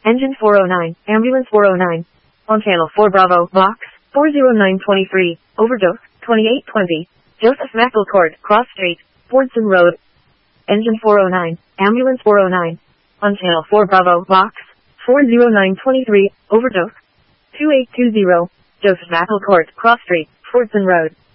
Engine 409, Ambulance 409. On Channel 4 Bravo, Box 40923, Overdose 2820, Joseph McElcourt, Cross Street, Fordson Road. Engine 409, Ambulance 409. On Channel 4 Bravo, Box 40923, Overdose 2820, Joseph McElcourt, Cross Street, Fordson Road.